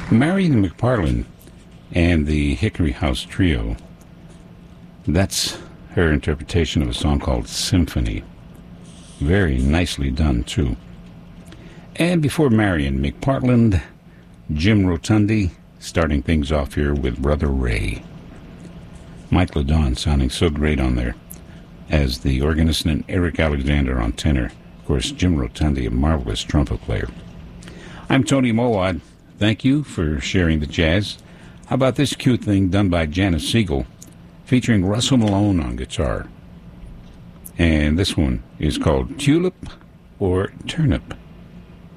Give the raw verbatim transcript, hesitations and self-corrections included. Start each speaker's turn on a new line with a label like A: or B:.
A: Marion McParland and the Hickory House Trio. That's her interpretation of a song called Symphony. Very nicely done, too. And before Marion McPartland, Jim Rotundi, starting things off here with Brother Ray. Mike LeDon sounding so great on there as the organist, and Eric Alexander on tenor. Of course, Jim Rotundi, a marvelous trumpet player. I'm Tony Mowat. Thank you for sharing the jazz. How about this cute thing done by Janice Siegel, featuring Russell Malone on guitar? And this one is called Tulip or Turnip.